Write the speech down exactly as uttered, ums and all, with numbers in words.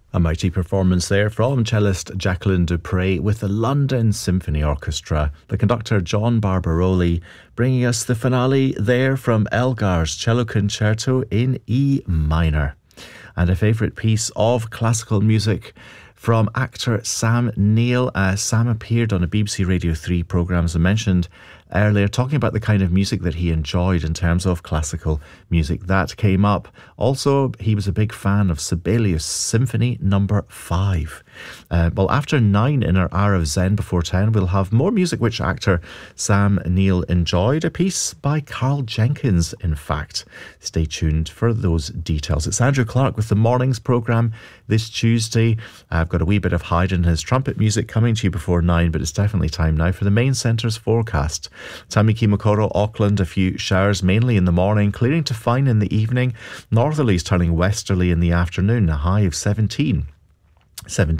A mighty performance there from cellist Jacqueline du Pré with the London Symphony Orchestra. The conductor John Barbaroli bringing us the finale there from Elgar's Cello Concerto in E minor. And a favourite piece of classical music from actor Sam Neill. Uh, Sam appeared on a B B C Radio three programme, as I mentioned earlier, talking about the kind of music that he enjoyed in terms of classical music. That came up. Also, he was a big fan of Sibelius Symphony Number five. Uh, well, after nine in our hour of Zen before ten, we'll have more music which actor Sam Neill enjoyed. A piece by Carl Jenkins, in fact. Stay tuned for those details. It's Andrew Clark with the morning's programme this Tuesday. I've got a wee bit of Haydn and his trumpet music coming to you before nine, but it's definitely time now for the main centre's forecast. Tamaki Makaurau, Auckland, a few showers mainly in the morning, clearing to fine in the evening. Northerlies turning westerly in the afternoon, a high of seventeen. seventeen